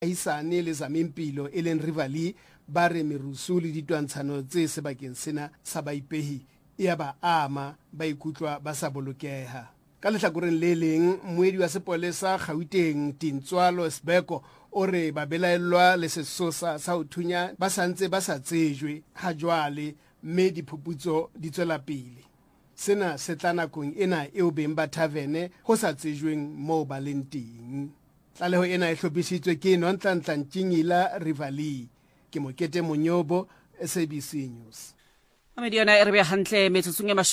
isane le Zamimpilo e leng Rivali ba re merusu le ditwantshano tse sebakeng sena sa baipehi e ba ama ba ikutlwa ba sa bolokeha. Ka lehlakoreng le leng moedi wa sepolesa Gauteng Tintswalo Sbeko o re ba belaelwa le sesosa sa ho thunya ba santse ba sa tsejwe ha jwale mme diphuputso di tswela pele. Sena se tla nakong ena eo beng ba tavene ho sa tsejweng moo ba leng teng. Tlaleho ena e hlophisitswe ke Nonhlanhla Ntjingila Rivali. Ke Mokete Monyobo, SABC News. Mediona e re be hantle metsotsong ya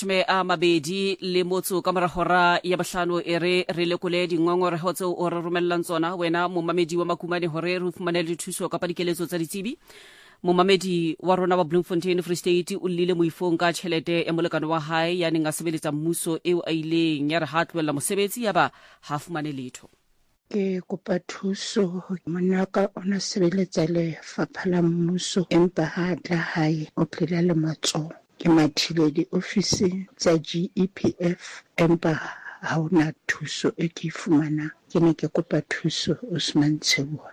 20 le motso ka morahora ya bohlano e re lekole dingongoreho tseo o re romellang tsona wena momamedi wa Makumane hore re fumane le thuso kapa dikeletso tsa ditsebi. Momamedi wa rona wa Bloemfontein Free State o lile moifong ka tjhelete ya molekano wa hae ya neng a sebeletsa mmuso eo a ileng ya re ha tlohella mosebetsi ya ba ha fumane letho. Ke kopa thuso monaka o na sebeletsa lefapha la mmuso empa ha tla hae o tlile le matsoho ke mathile di-office tsa GEPF empa ha ona thuso e ke fumana. Ke ne ke kopa thuso Osman Tshebuwa.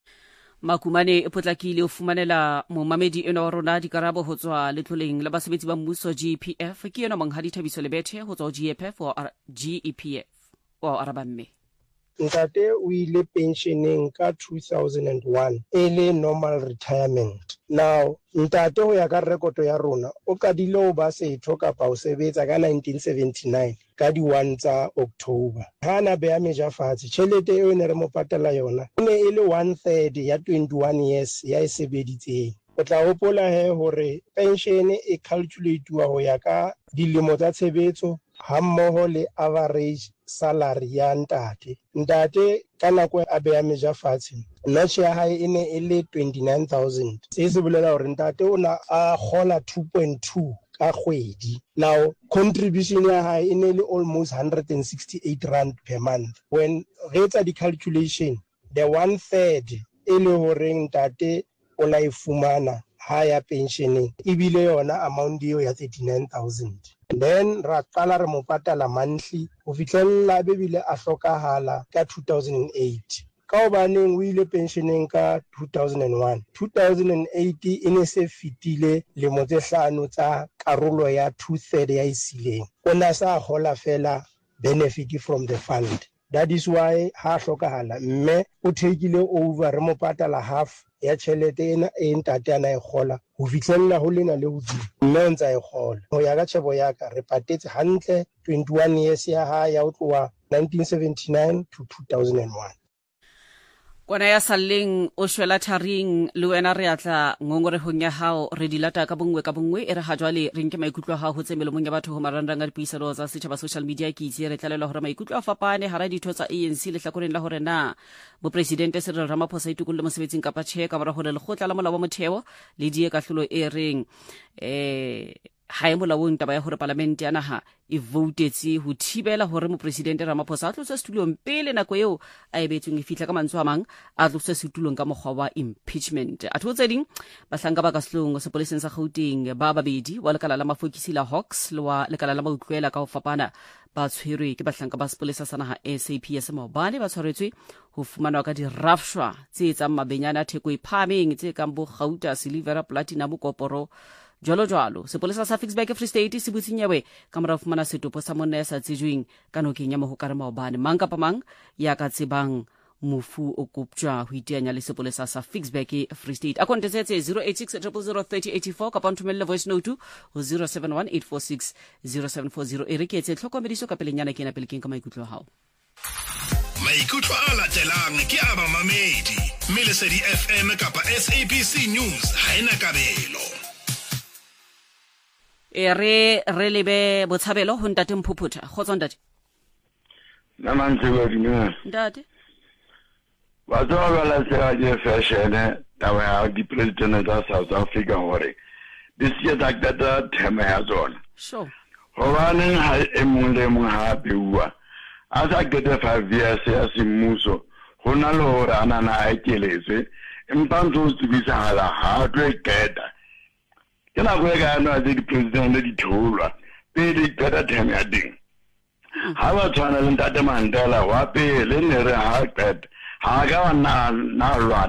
Makumane e potlakile o fumanela momamedi eno wa rona dikarabo ho tswa letloleng la basebetsi ba mmuso GEPF ke yena Monghadi Thabiso Lebethe ho tswa GEPF o GEPF o arabamme. Ntate o ile pensioneng ka 2001 e le normal retirement. Now ntate ho ya ka rekoto ya rona o kadile ho ba setho kapa ho sebetsa ka 1979 ka di 1 tsa October. Ha na beha meja fatshe tjhelete eo ne re mo patala yona e ne e le 1/3 ya 21 years ya e sebeditseng. O tla hopola hore pension e calculate-wa ho ya ka dilemo tsa tshebetso ha mmoho le average salary ya ntate. Ntate ka nako a beha meja fatshe notch ya hae e ne e le 29,000. Se bolela hore ntate o na a kgola 2.2 ka kgwedi. Now contribution ya hae e ne le almost 168 rand per month. When re etsa di calculation the 1/3 e le hore ntate o la e fumana ha ya pensioneng e bile yona amount eo ya 39,000. Then ra qala re mo patala monthly ho fihlella be bile a hlokahala ka 2008. Ka hobaneng o ile pensioneng ka 2001. 2008 e ne se fitile le mo tse hlano tsa karolo ya 2/3 ya isileng. O na sa hola fela benefit from the fund. That is why ha hlokahala mme o takeile over re mo patala half ya tjhelete ena e ntate ana e kgola ho fihlella ho lena le hodimo mme ntsa e kgola. Ho ya ka tjhebo ya ka re patetse hantle 21 years ya ha ya ho tloha 1979 to 2001. Kwana ya saleng o shwela tharing le wena re atla ngongorehong ya hao re dilata ka bongwe e re ha jwale re nke maikutlo ha ho tsemelomong ya batho ho marangrang a dipuisano tsa setjhaba social media ke itse re tlalelwa hore maikutlo a fapane hara ditho tsa ANC le hlakoreng la hore na mopresidente Cyril Ramaphosa itukulle mosebetsing kapa tjhe ka mora hore lekgotla la molao wa motheo le die kahlolo e reng ha e molaong taba ya hore parlamente ya naha e votetse ho thibela hore mopresidente Ramaphosa a tloswe setulong pele nako eo a ebetsweng e fihla ka mantswe a mang a tloswe setulong ka mokgwa wa impeachment. A thotse ding bahlanka ba ka sehlong sepoleseng sa Gauteng ba babedi wa lekala la mafokisi la Hawks le wa lekala la mautlwela ka ho fapana ba tshwerwe ke bahlanka ba sepolesa sa naha SAPS maobane ba tshwaretswe ho fumanwa ka dirafshwa tse etsang mabenyana theko e phameng tse kang bo Gauta, Silver, Platinum, Koporo jwalo. Sepolesa sa Ficksburg Free State se butsinyewe ka mora fumana setopo sa monna ya sa tsejweng ka nokeng ya mohokare maobane mang kapa mang ya ka tsebang mofu o koptjwa ho iteanya le sepolesa sa Ficksburg Free State. A kontetsetse 086 0003084 kapa nthomelle voice note ho 0718460740 e re ke etse tlhokomediso ka pelenyana ke na pele keng ka maikutlo hao. Maikutlo a latelang ke a mamamedi Melesedi FM kapa SABC News ha ena kabelo. Re lebe botshabelo ho ntate Mphuputha kgotso ntate. Namantse go dina. Ntate. Wa tswa la tsela je fashion tawa ya di president of South Africa hore this year data tema ya zona. Sure. Hobaneng ha emule mo ha bewa. Asa gete 5 years ya simuso hona le hore anana a keletse empanzo tsibisa hala ha twe geta. Kena go ga no di president le di tholwa pele geta tema ya ding. Ha ba tshwana le ntate Mandela wa pele ne re ha geta ha ga na lwa